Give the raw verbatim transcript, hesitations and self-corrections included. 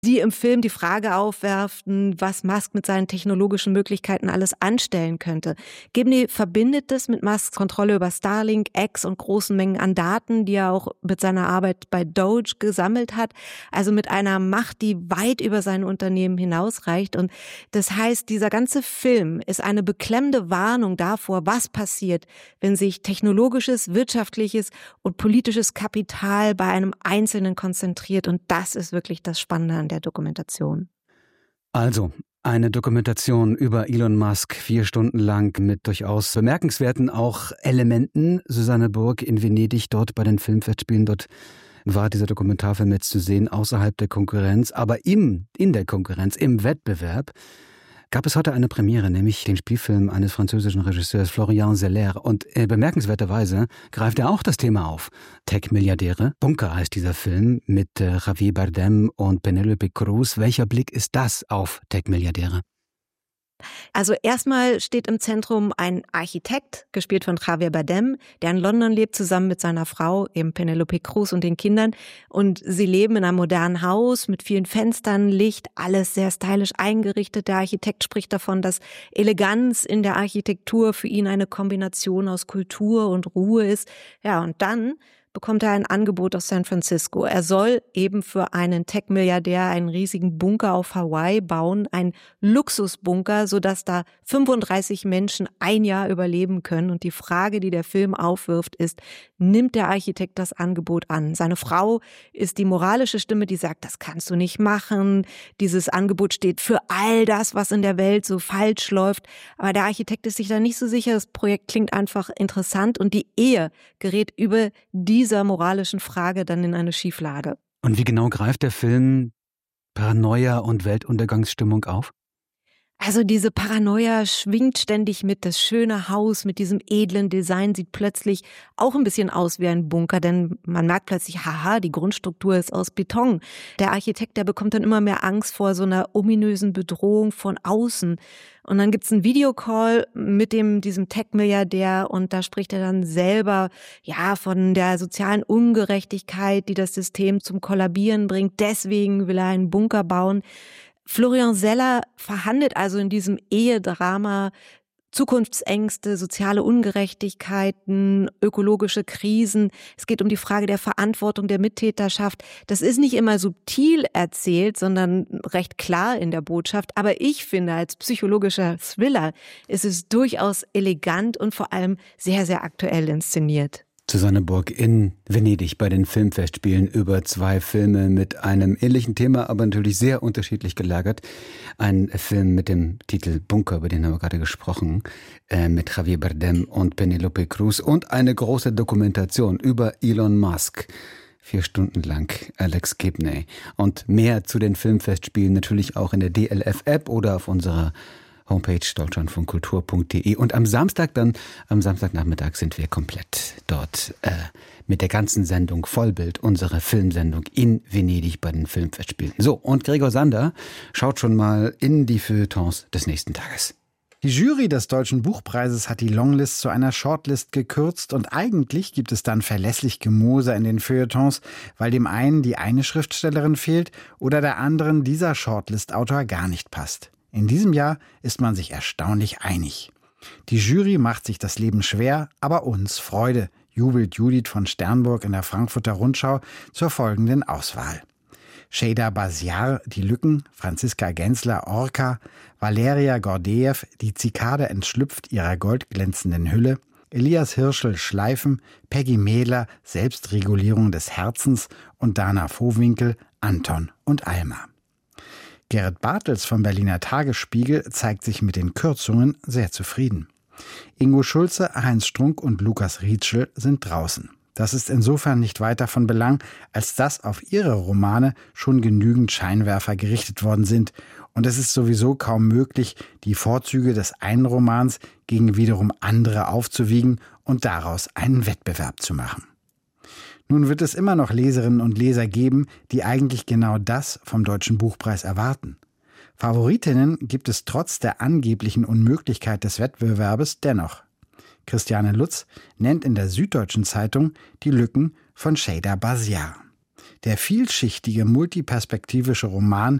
die im Film die Frage aufwerfen, was Musk mit seinen technologischen Möglichkeiten alles anstellen könnte. Gibney verbindet das mit Musks Kontrolle über Starlink, X und großen Mengen an Daten, die er auch mit seiner Arbeit bei Doge gesammelt hat. Also mit einer Macht, die weit über sein Unternehmen hinausreicht. Und das heißt, dieser ganze Film ist eine beklemmende Warnung davor, was passiert, wenn sich technologisches, wirtschaftliches und politisches Kapital bei einem Einzelnen konzentriert. Und das ist wirklich das Spannende an der Dokumentation. Also, eine Dokumentation über Elon Musk, vier Stunden lang mit durchaus bemerkenswerten auch Elementen. Susanne Burg in Venedig, dort bei den Filmfestspielen, dort war dieser Dokumentarfilm jetzt zu sehen, außerhalb der Konkurrenz, aber im, in der Konkurrenz, im Wettbewerb, gab es heute eine Premiere, nämlich den Spielfilm eines französischen Regisseurs Florian Zeller. Und äh, bemerkenswerterweise greift er auch das Thema auf. Tech-Milliardäre. Bunker heißt dieser Film mit äh, Javier Bardem und Penélope Cruz. Welcher Blick ist das auf Tech-Milliardäre? Also erstmal steht im Zentrum ein Architekt, gespielt von Javier Bardem, der in London lebt, zusammen mit seiner Frau, eben Penélope Cruz und den Kindern. Und sie leben in einem modernen Haus mit vielen Fenstern, Licht, alles sehr stylisch eingerichtet. Der Architekt spricht davon, dass Eleganz in der Architektur für ihn eine Kombination aus Kultur und Ruhe ist. Ja, und dann bekommt er ein Angebot aus San Francisco. Er soll eben für einen Tech-Milliardär einen riesigen Bunker auf Hawaii bauen, einen Luxusbunker, sodass da fünfunddreißig Menschen ein Jahr überleben können. Und die Frage, die der Film aufwirft, ist, nimmt der Architekt das Angebot an? Seine Frau ist die moralische Stimme, die sagt, das kannst du nicht machen. Dieses Angebot steht für all das, was in der Welt so falsch läuft. Aber der Architekt ist sich da nicht so sicher. Das Projekt klingt einfach interessant und die Ehe gerät über die dieser moralischen Frage dann in eine Schieflage. Und wie genau greift der Film Paranoia und Weltuntergangsstimmung auf? Also diese Paranoia schwingt ständig mit. Das schöne Haus mit diesem edlen Design sieht plötzlich auch ein bisschen aus wie ein Bunker, denn man merkt plötzlich, haha, die Grundstruktur ist aus Beton. Der Architekt, der bekommt dann immer mehr Angst vor so einer ominösen Bedrohung von außen. Und dann gibt's einen Videocall mit dem diesem Tech-Milliardär und da spricht er dann selber ja von der sozialen Ungerechtigkeit, die das System zum Kollabieren bringt. Deswegen will er einen Bunker bauen. Florian Zeller verhandelt also in diesem Ehedrama Zukunftsängste, soziale Ungerechtigkeiten, ökologische Krisen. Es geht um die Frage der Verantwortung der Mittäterschaft. Das ist nicht immer subtil erzählt, sondern recht klar in der Botschaft. Aber ich finde, als psychologischer Thriller ist es durchaus elegant und vor allem sehr, sehr aktuell inszeniert. Susanne Burg in Venedig bei den Filmfestspielen über zwei Filme mit einem ähnlichen Thema, aber natürlich sehr unterschiedlich gelagert. Ein Film mit dem Titel Bunker, über den haben wir gerade gesprochen, äh, mit Javier Bardem und Penélope Cruz und eine große Dokumentation über Elon Musk. Vier Stunden lang Alex Gibney. Und mehr zu den Filmfestspielen natürlich auch in der D L F-App oder auf unserer Homepage deutschlandfunkkultur punkt de. Und am Samstag dann, am Samstagnachmittag sind wir komplett dort äh, mit der ganzen Sendung Vollbild, unsere Filmsendung in Venedig bei den Filmfestspielen. So, und Gregor Sander schaut schon mal in die Feuilletons des nächsten Tages. Die Jury des Deutschen Buchpreises hat die Longlist zu einer Shortlist gekürzt und eigentlich gibt es dann verlässlich Gemose in den Feuilletons, weil dem einen die eine Schriftstellerin fehlt oder der anderen dieser Shortlist-Autor gar nicht passt. In diesem Jahr ist man sich erstaunlich einig. Die Jury macht sich das Leben schwer, aber uns Freude, jubelt Judith von Sternburg in der Frankfurter Rundschau zur folgenden Auswahl. Şeyda Baziar, Die Lücken, Franziska Gensler, Orca, Valeria Gordejew, Die Zikade entschlüpft ihrer goldglänzenden Hülle, Elias Hirschel, Schleifen, Peggy Mähler, Selbstregulierung des Herzens und Dana Vohwinkel, Anton und Alma. Gerrit Bartels vom Berliner Tagesspiegel zeigt sich mit den Kürzungen sehr zufrieden. Ingo Schulze, Heinz Strunk und Lukas Rietschel sind draußen. Das ist insofern nicht weiter von Belang, als dass auf ihre Romane schon genügend Scheinwerfer gerichtet worden sind. Und es ist sowieso kaum möglich, die Vorzüge des einen Romans gegen wiederum andere aufzuwiegen und daraus einen Wettbewerb zu machen. Nun wird es immer noch Leserinnen und Leser geben, die eigentlich genau das vom Deutschen Buchpreis erwarten. Favoritinnen gibt es trotz der angeblichen Unmöglichkeit des Wettbewerbes dennoch. Christiane Lutz nennt in der Süddeutschen Zeitung Die Lücken von Şeyda Baziar. Der vielschichtige, multiperspektivische Roman